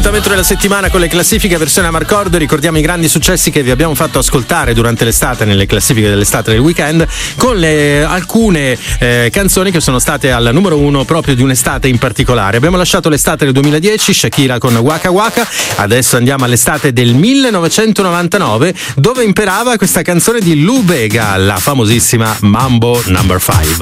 Appuntamento della settimana con le classifiche versione Amarcord. Ricordiamo i grandi successi che vi abbiamo fatto ascoltare durante l'estate, nelle classifiche dell'estate del weekend, con alcune canzoni che sono state al numero 1 proprio di un'estate in particolare. Abbiamo lasciato l'estate del 2010, Shakira con Waka Waka. Adesso andiamo all'estate del 1999, dove imperava questa canzone di Lou Bega, la famosissima Mambo No. 5.